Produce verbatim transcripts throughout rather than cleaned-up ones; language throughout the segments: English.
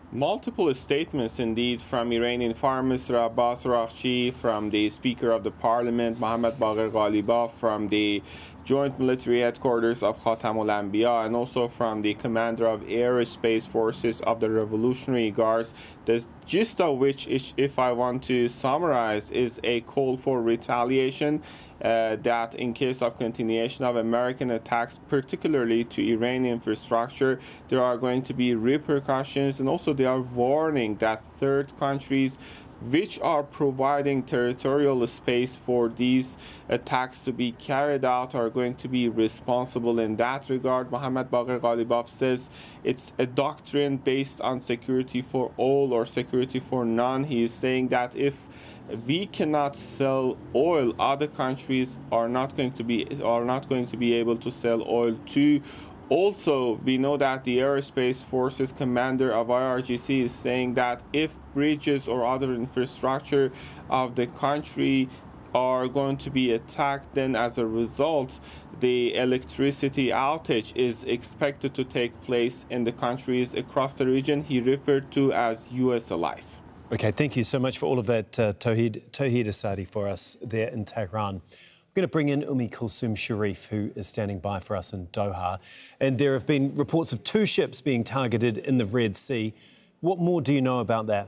Multiple statements indeed from Iranian Foreign Minister Abbas Araghchi, from the Speaker of the Parliament Mohammad Bagher Ghalibaf, from the Joint Military Headquarters of Khatam al-Anbiya, and also from the Commander of Aerospace Forces of the Revolutionary Guards, the gist of which, is, if I want to summarize, is a call for retaliation. Uh, that in case of continuation of American attacks, particularly to Iranian infrastructure, there are going to be repercussions, and also they are warning that third countries which are providing territorial space for these attacks to be carried out are going to be responsible in that regard. Mohammad Bagher Ghalibaf says it's a doctrine based on security for all or security for none. He is saying that if we cannot sell oil, other countries are not going to be are not going to be able to sell oil too. Also, we know that the Aerospace Forces commander of I R G C is saying that if bridges or other infrastructure of the country are going to be attacked, then as a result, the electricity outage is expected to take place in the countries across the region he referred to as U S allies. OK, thank you so much for all of that, uh, Tawhid, Tawhid Asadi, for us there in Tehran. We're going to bring in Umi Kulsum Sharif, who is standing by for us in Doha. And there have been reports of two ships being targeted in the Red Sea. What more do you know about that?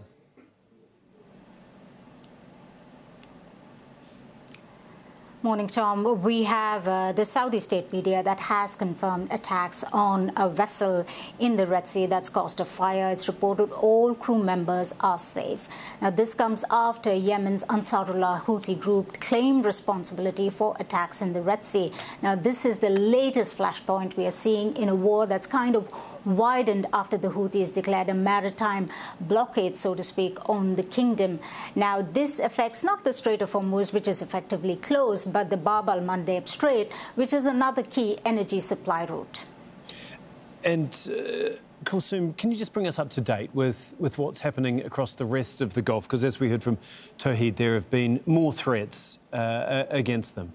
Morning, Tom. We have uh, the Saudi state media that has confirmed attacks on a vessel in the Red Sea that's caused a fire. It's reported all crew members are safe. Now, this comes after Yemen's Ansarullah Houthi group claimed responsibility for attacks in the Red Sea. Now, this is the latest flashpoint we are seeing in a war that's kind of widened after the Houthis declared a maritime blockade, so to speak, on the kingdom. Now, this affects not the Strait of Hormuz, which is effectively closed, but the Bab al-Mandeb Strait, which is another key energy supply route. And uh, Kulsum, can you just bring us up to date with, with what's happening across the rest of the Gulf? Because as we heard from Tawhid, there have been more threats uh, against them.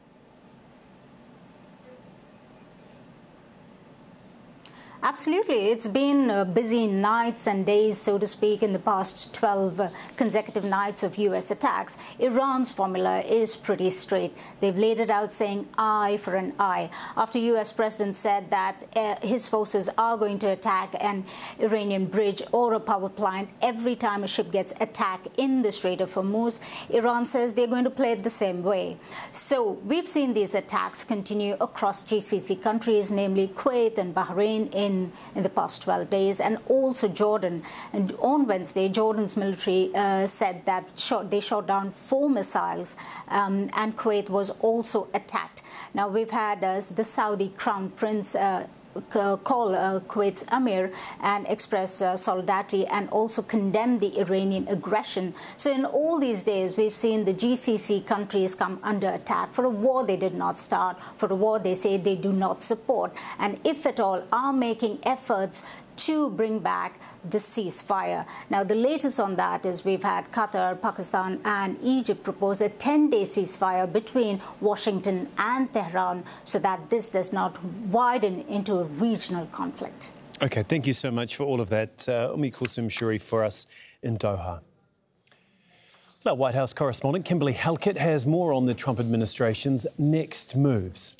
Absolutely. It's been uh, busy nights and days, so to speak, in the past twelve uh, consecutive nights of U S attacks. Iran's formula is pretty straight. They've laid it out saying eye for an eye. After U S President said that uh, his forces are going to attack an Iranian bridge or a power plant every time a ship gets attacked in the Strait of Hormuz, Iran says they're going to play it the same way. So we've seen these attacks continue across G C C countries, namely Kuwait and Bahrain, in in the past twelve days, and also Jordan. And on Wednesday, Jordan's military uh, said that shot, they shot down four missiles, um, and Kuwait was also attacked. Now, we've had uh, the Saudi Crown Prince uh, call uh, Kuwait's Emir and express uh, solidarity and also condemn the Iranian aggression. So in all these days, we've seen the G C C countries come under attack for a war they did not start, for a war they say they do not support, and if at all are making efforts to bring back the ceasefire. Now, the latest on that is we've had Qatar, Pakistan and Egypt propose a ten-day ceasefire between Washington and Tehran so that this does not widen into a regional conflict. OK, thank you so much for all of that. Uh, Umi Kulsum Sharif for us in Doha. Well, White House correspondent Kimberly Halkett has more on the Trump administration's next moves.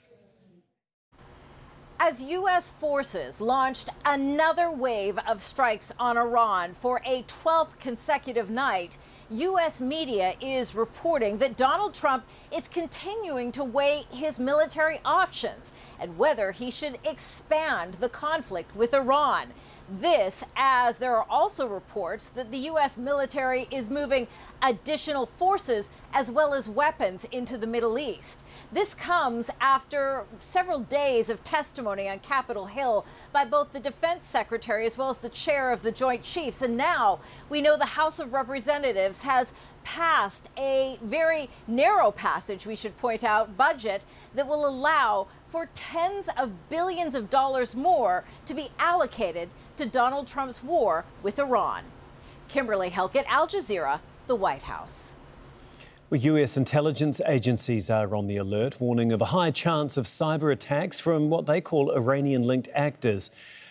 As U S forces launched another wave of strikes on Iran for a twelfth consecutive night, U S media is reporting that Donald Trump is continuing to weigh his military options and whether he should expand the conflict with Iran. This, as there are also reports that the U S military is moving additional forces as well as weapons into the Middle East. This comes after several days of testimony on Capitol Hill by both the defense secretary as well as the chair of the Joint Chiefs. And now we know the House of Representatives has passed a very narrow passage, we should point out, budget that will allow for tens of billions of dollars more to be allocated to Donald Trump's war with Iran. Kimberly Halkett, Al Jazeera, the White House. Well, U S intelligence agencies are on the alert, warning of a high chance of cyber attacks from what they call Iranian-linked actors.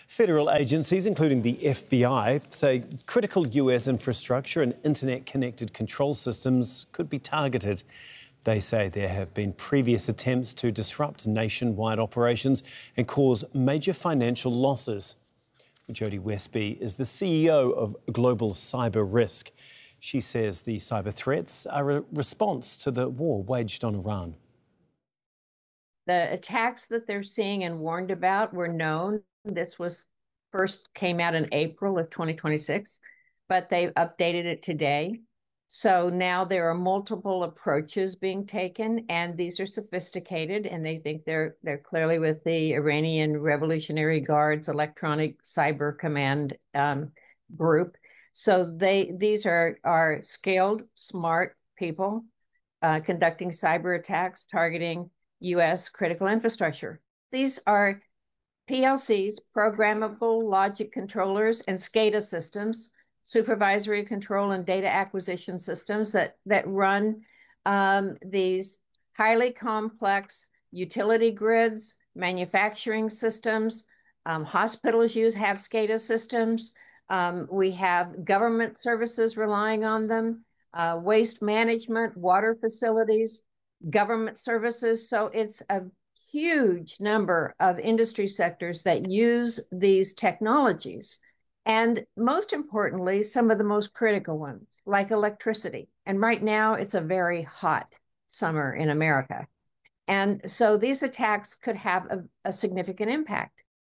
Federal agencies, including the F B I, say critical U S infrastructure and internet-connected control systems could be targeted. They say there have been previous attempts to disrupt nationwide operations and cause major financial losses. Jodie Westby is the C E O of Global Cyber Risk. She says the cyber threats are a response to the war waged on Iran. The attacks that they're seeing and warned about were known. This was first came out in April of twenty twenty-six, but they've updated it today. So now there are multiple approaches being taken, and these are sophisticated, and they think they're they're clearly with the Iranian Revolutionary Guard's Electronic Cyber Command um, group. So they these are are scaled, smart people uh, conducting cyber attacks targeting U S critical infrastructure. These are P L Cs, programmable logic controllers, and SCADA systems, supervisory control and data acquisition systems that, that run um, these highly complex utility grids, manufacturing systems. Um, hospitals use have SCADA systems. Um, we have government services relying on them, uh, waste management, water facilities, government services. So it's a huge number of industry sectors that use these technologies. And most importantly, some of the most critical ones, like electricity. And right now, it's a very hot summer in America. And so these attacks could have a, a significant impact.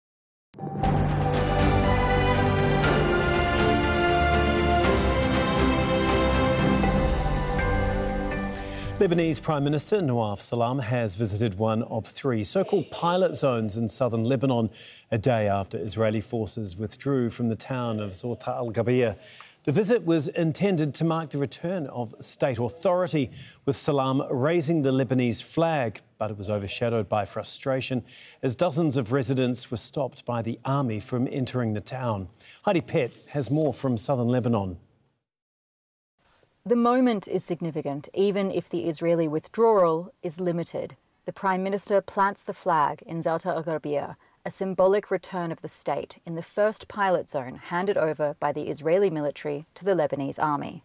Lebanese Prime Minister Nawaf Salam has visited one of three so-called pilot zones in southern Lebanon a day after Israeli forces withdrew from the town of Zota al-Gabiya. The visit was intended to mark the return of state authority, with Salam raising the Lebanese flag, but it was overshadowed by frustration as dozens of residents were stopped by the army from entering the town. Heidi Pett has more from southern Lebanon. The moment is significant, even if the Israeli withdrawal is limited. The Prime Minister plants the flag in Zota al-Gabiya, a symbolic return of the state in the first pilot zone handed over by the Israeli military to the Lebanese army.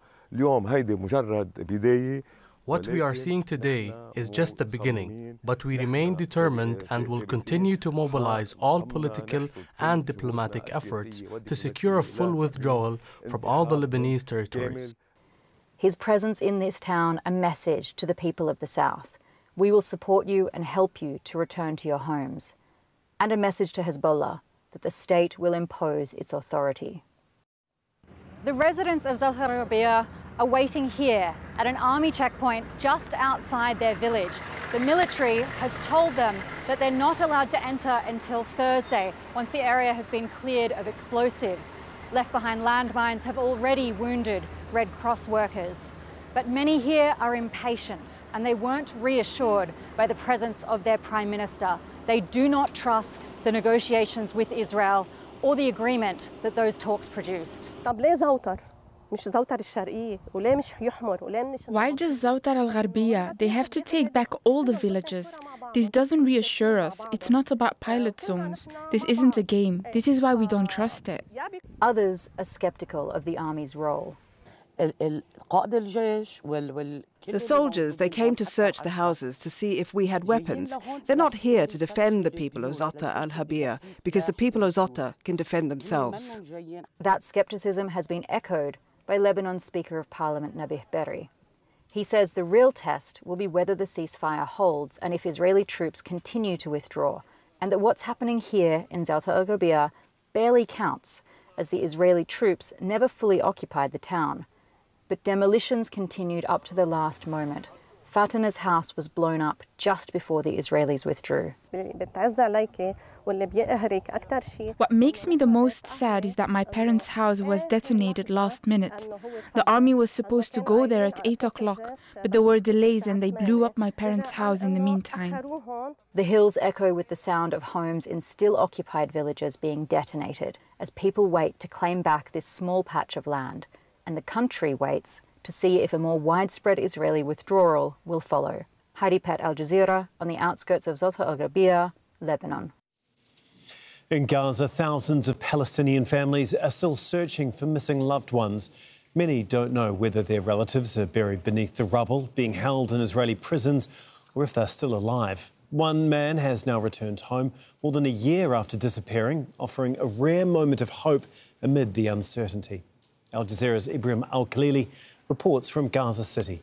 What we are seeing today is just the beginning, but we remain determined and will continue to mobilize all political and diplomatic efforts to secure a full withdrawal from all the Lebanese territories. His presence in this town a message to the people of the south. We will support you and help you to return to your homes. And a message to Hezbollah that the state will impose its authority. The residents of Zota al-Gabiya are waiting here at an army checkpoint just outside their village. The military has told them that they're not allowed to enter until Thursday, once the area has been cleared of explosives. Left behind landmines have already wounded Red Cross workers. But many here are impatient, and they weren't reassured by the presence of their Prime Minister. They do not trust the negotiations with Israel or the agreement that those talks produced. Why just Zota al-Gabiya? They have to take back all the villages. This doesn't reassure us. It's not about pilot zones. This isn't a game. This is why we don't trust it. Others are skeptical of the army's role. The soldiers, they came to search the houses to see if we had weapons. They're not here to defend the people of Zota al-Gabiya, because the people of Zota can defend themselves. That skepticism has been echoed by Lebanon's Speaker of Parliament, Nabih Berri. He says the real test will be whether the ceasefire holds and if Israeli troops continue to withdraw, and that what's happening here in Zota al-Gabiya barely counts, as the Israeli troops never fully occupied the town. But demolitions continued up to the last moment. Fatana's house was blown up just before the Israelis withdrew. What makes me the most sad is that my parents' house was detonated last minute. The army was supposed to go there at eight o'clock, but there were delays and they blew up my parents' house in the meantime. The hills echo with the sound of homes in still occupied villages being detonated as people wait to claim back this small patch of land, and the country waits to see if a more widespread Israeli withdrawal will follow. Heidi Pett, Al Jazeera, on the outskirts of Zota al-Gabiya, Lebanon. In Gaza, thousands of Palestinian families are still searching for missing loved ones. Many don't know whether their relatives are buried beneath the rubble, being held in Israeli prisons, or if they're still alive. One man has now returned home more than a year after disappearing, offering a rare moment of hope amid the uncertainty. Al Jazeera's Ibrahim Al-Khalili reports from Gaza City.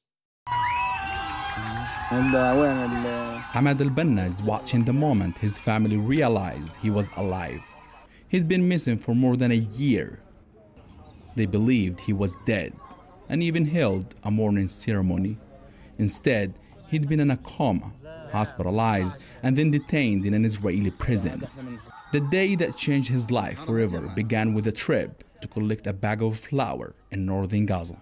Ahmad al-Banna is watching the moment his family realized he was alive. He'd been missing for more than a year. They believed he was dead and even held a mourning ceremony. Instead, he'd been in a coma, hospitalized, and then detained in an Israeli prison. The day that changed his life forever began with a trip to collect a bag of flour in northern Gaza.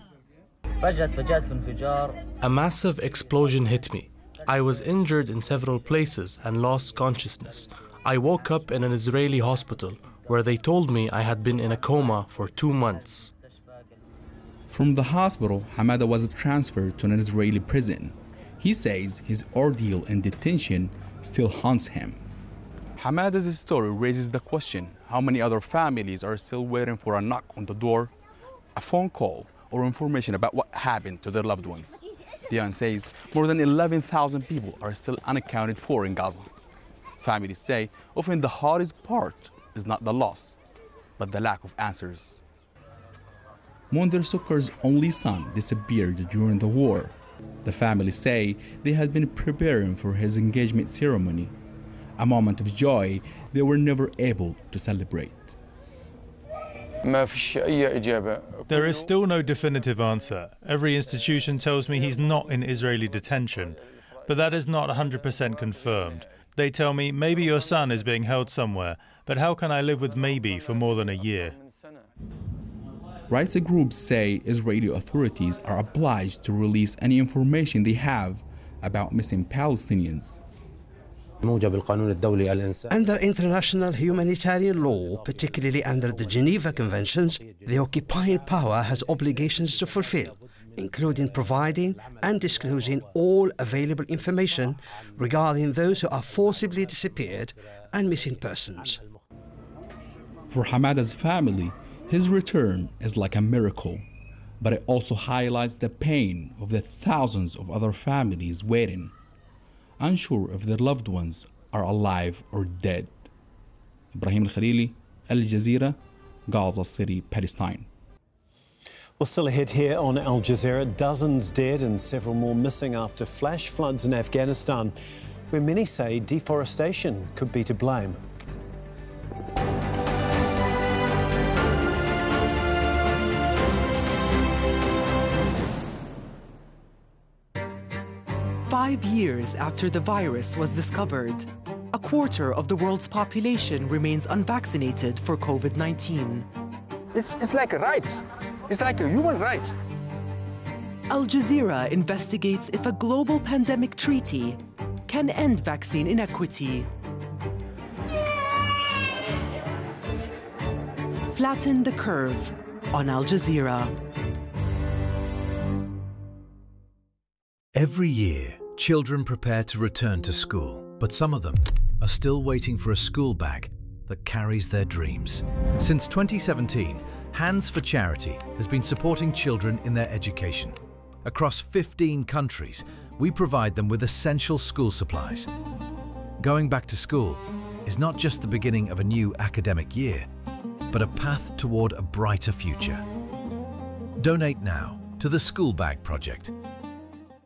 A massive explosion hit me. I was injured in several places and lost consciousness. I woke up in an Israeli hospital where they told me I had been in a coma for two months. From the hospital, Hamada was transferred to an Israeli prison. He says his ordeal in detention still haunts him. Hamada's story raises the question, how many other families are still waiting for a knock on the door, a phone call, or information about what happened to their loved ones? Dion says more than eleven thousand people are still unaccounted for in Gaza. Families say often the hardest part is not the loss, but the lack of answers. Monder Sukkar's only son disappeared during the war. The family say they had been preparing for his engagement ceremony, a moment of joy they were never able to celebrate. There is still no definitive answer. Every institution tells me he's not in Israeli detention, but that is not one hundred percent confirmed. They tell me maybe your son is being held somewhere, but how can I live with maybe for more than a year? Rights groups say Israeli authorities are obliged to release any information they have about missing Palestinians. Under international humanitarian law, particularly under the Geneva Conventions, the occupying power has obligations to fulfill, including providing and disclosing all available information regarding those who are forcibly disappeared and missing persons. For Hamada's family, his return is like a miracle, but it also highlights the pain of the thousands of other families waiting, unsure if their loved ones are alive or dead. Ibrahim Al-Khalili, Al Jazeera, Gaza City, Palestine. Well, still ahead here on Al Jazeera, dozens dead and several more missing after flash floods in Afghanistan, where many say deforestation could be to blame. Five years after the virus was discovered, a quarter of the world's population remains unvaccinated for COVID nineteen. It's, it's like a right. It's like a human right. Al Jazeera investigates if a global pandemic treaty can end vaccine inequity. Flatten the curve on Al Jazeera. Every year, children prepare to return to school, but some of them are still waiting for a school bag that carries their dreams. Since twenty seventeen, Hands for Charity has been supporting children in their education. Across fifteen countries, we provide them with essential school supplies. Going back to school is not just the beginning of a new academic year, but a path toward a brighter future. Donate now to the School Bag Project.